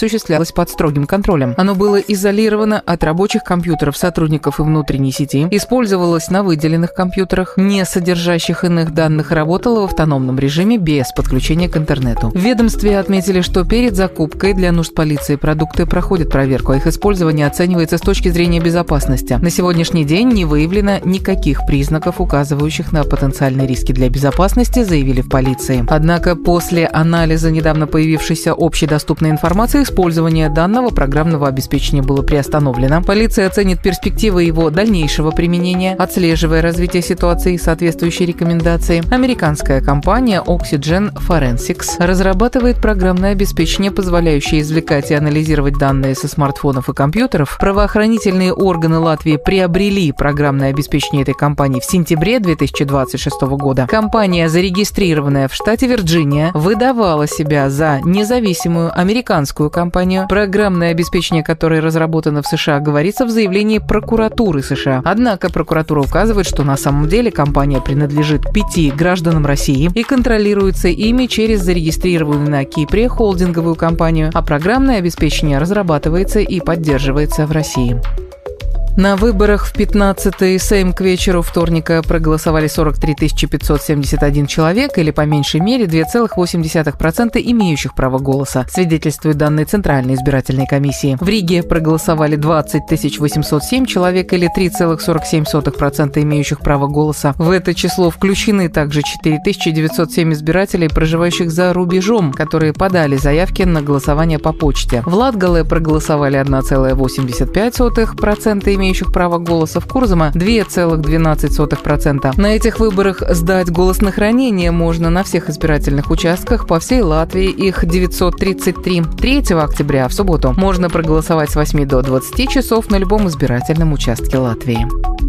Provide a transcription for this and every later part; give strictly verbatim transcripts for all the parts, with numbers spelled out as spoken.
осуществлялось под строгим контролем. Оно было изолировано от рабочих компьютеров сотрудников и внутренней сети, использовалось на выделенных компьютерах, не содержащих иных данных, работало в автономном режиме без подключения к интернету. В ведомстве отметили, что перед закупкой для нужд полиции продукты проходят проверку, а их использование оценивается с точки зрения безопасности. На сегодняшний день не выявлено никаких признаков, указывающих на потенциальные риски для безопасности, заявили в полиции. Однако после анализа недавно появившейся общедоступной информации использование данного программного обеспечения было приостановлено. Полиция оценит перспективы его дальнейшего применения, отслеживая развитие ситуации и соответствующие рекомендации. Американская компания Oxygen Forensics разрабатывает программное обеспечение, позволяющее извлекать и анализировать данные со смартфонов и компьютеров. Правоохранительные органы Латвии приобрели программное обеспечение этой компании в сентябре две тысячи двадцать шестого года. Компания, зарегистрированная в штате Вирджиния, выдавала себя за независимую американскую компанию. Программное обеспечение, которое разработано в США, говорится в заявлении прокуратуры США. Однако прокуратура указывает, что на самом деле компания принадлежит пяти гражданам России и контролируется ими через зарегистрированную на Кипре холдинговую компанию, а программное обеспечение разрабатывается и поддерживается в России. На выборах в пятнадцатый Сейм к вечеру вторника проголосовали сорок три тысячи пятьсот семьдесят один человек, или по меньшей мере два целых восемь десятых процента имеющих право голоса, свидетельствуют данные Центральной избирательной комиссии. В Риге проголосовали двадцать тысяч восемьсот семь человек, или три целых сорок семь сотых процента имеющих право голоса. В это число включены также четыре тысячи девятьсот семь избирателей, проживающих за рубежом, которые подали заявки на голосование по почте. В Латгале проголосовали одна целая восемьдесят пять сотых процента имеющих право голоса, в Курзаме два целых двенадцать сотых процента. На этих выборах сдать голос на хранение можно на всех избирательных участках по всей Латвии, их девятьсот тридцать три. третьего октября, в субботу, можно проголосовать с восьми до двадцати часов на любом избирательном участке Латвии.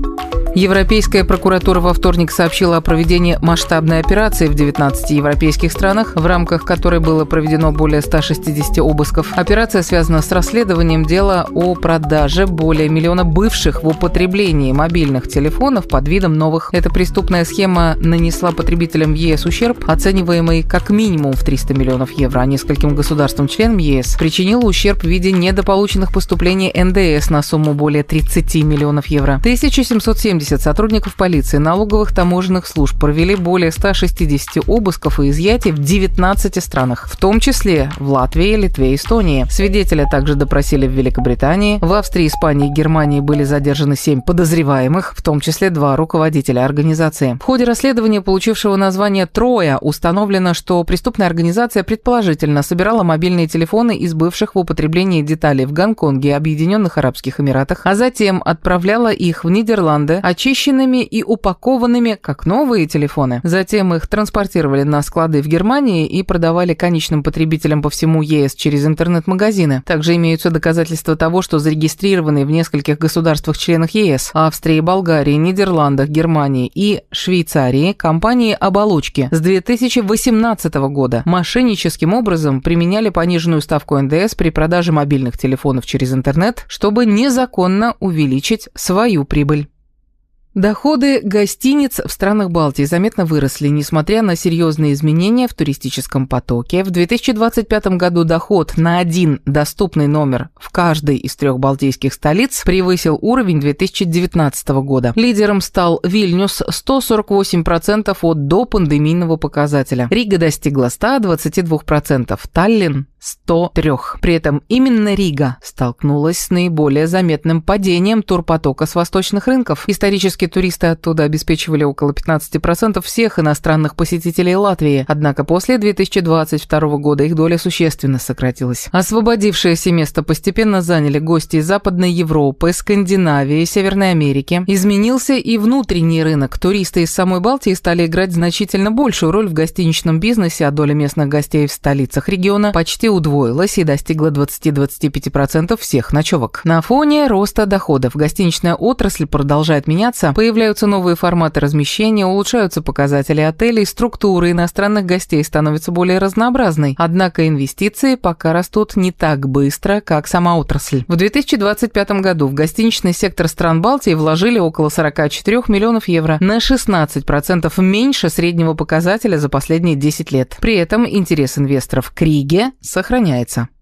Европейская прокуратура во вторник сообщила о проведении масштабной операции в девятнадцати европейских странах, в рамках которой было проведено более ста шестидесяти обысков. Операция связана с расследованием дела о продаже более миллиона бывших в употреблении мобильных телефонов под видом новых. Эта преступная схема нанесла потребителям в ЕС ущерб, оцениваемый как минимум в триста миллионов евро, а нескольким государствам-членам ЕС причинила ущерб в виде недополученных поступлений эн дэ эс на сумму более тридцати миллионов евро. тысяча семьсот семьдесят сотрудников полиции, налоговых, таможенных служб провели более ста шестидесяти обысков и изъятий в девятнадцати странах, в том числе в Латвии, Литве и Эстонии. Свидетеля также допросили в Великобритании. В Австрии, Испании и Германии были задержаны семь подозреваемых, в том числе два руководителя организации. В ходе расследования, получившего название «Троя», установлено, что преступная организация предположительно собирала мобильные телефоны из бывших в употреблении деталей в Гонконге и Объединенных Арабских Эмиратах, а затем отправляла их в Нидерланды, очищенными и упакованными, как новые телефоны. Затем их транспортировали на склады в Германии и продавали конечным потребителям по всему ЕС через интернет-магазины. Также имеются доказательства того, что зарегистрированные в нескольких государствах-членах ЕС – Австрии, Болгарии, Нидерландах, Германии и Швейцарии – компании «Оболочки» с две тысячи восемнадцатого года мошенническим образом применяли пониженную ставку эн дэ эс при продаже мобильных телефонов через интернет, чтобы незаконно увеличить свою прибыль. Доходы гостиниц в странах Балтии заметно выросли, несмотря на серьезные изменения в туристическом потоке. В две тысячи двадцать пятом году доход на один доступный номер в каждой из трех балтийских столиц превысил уровень две тысячи девятнадцатого года. Лидером стал Вильнюс – сто сорок восемь процентов от допандемийного показателя. Рига достигла ста двадцати двух процентов, Таллин – сто три процента. При этом именно Рига столкнулась с наиболее заметным падением турпотока с восточных рынков. Исторически туристы оттуда обеспечивали около пятнадцати процентов всех иностранных посетителей Латвии, однако после две тысячи двадцать второго года их доля существенно сократилась. Освободившееся место постепенно заняли гости из Западной Европы, Скандинавии, Северной Америки. Изменился и внутренний рынок. Туристы из самой Балтии стали играть значительно большую роль в гостиничном бизнесе, а доля местных гостей в столицах региона почти удвоилась и достигла двадцати-двадцати пяти процентов всех ночевок. На фоне роста доходов гостиничная отрасль продолжает меняться, появляются новые форматы размещения, улучшаются показатели отелей, структура иностранных гостей становится более разнообразной. Однако инвестиции пока растут не так быстро, как сама отрасль. В две тысячи двадцать пятом году в гостиничный сектор стран Балтии вложили около сорока четырёх миллионов евро, на шестнадцать процентов меньше среднего показателя за последние десять лет. При этом интерес инвесторов к Риге сохраняется.